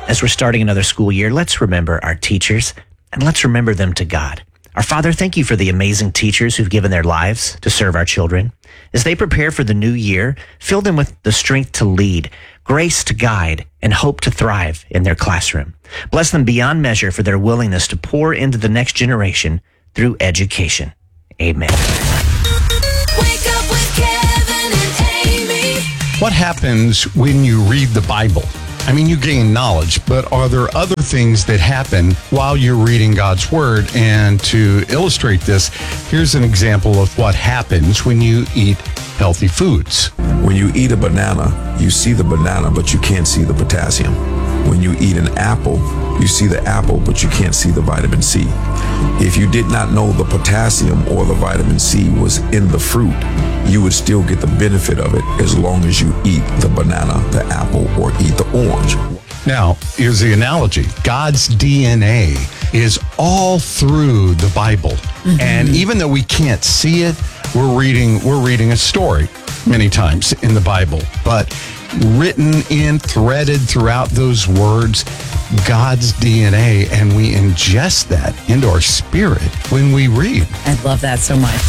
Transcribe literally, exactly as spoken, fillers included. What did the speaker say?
As we're starting another school year, let's remember our teachers and let's remember them to God. Our Father, thank you for the amazing teachers who've given their lives to serve our children. As they prepare for the new year, fill them with the strength to lead, grace to guide, and hope to thrive in their classroom. Bless them beyond measure for their willingness to pour into the next generation through education. Amen. Wake up with Kevin and Amy. What happens when you read the Bible? I mean, you gain knowledge, but are there other things that happen while you're reading God's Word? And to illustrate this, here's an example of what happens when you eat healthy foods. When you eat a banana, you see the banana, but you can't see the potassium. When you eat an apple, you see the apple, but you can't see the vitamin C. If you did not know the potassium or the vitamin C was in the fruit, you would still get the benefit of it as long as you eat the banana, the apple, or eat the orange. Now, here's the analogy. God's D N A is all through the Bible. Mm-hmm. And even though we can't see it, we're reading we're reading a story many times in the Bible. But written in, threaded throughout those words, God's D N A, and we ingest that into our spirit when we read. I love that so much.